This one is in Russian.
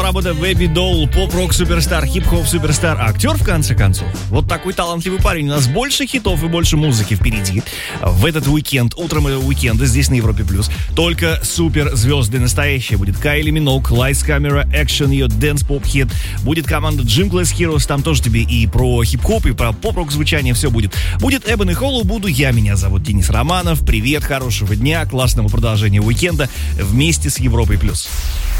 работа Baby Doll, поп-рок суперстар, хип-хоп суперстар, актер в конце концов. Вот такой талантливый парень. У нас больше хитов и больше музыки впереди. В этот уикенд, утром уикенда здесь на Европе Плюс, только суперзвезды настоящие. Будет Кайли Миноуг, Lights Camera Action, ее дэнс-поп-хит. Будет команда Gym Class Heroes, там тоже тебе и про хип-хоп, и про поп-рок звучание все будет. Будет Эбен и Холлоу, буду я. Меня зовут Денис Романов. Привет, хорошего дня, классного продолжения уикенда вместе с Европой Плюс.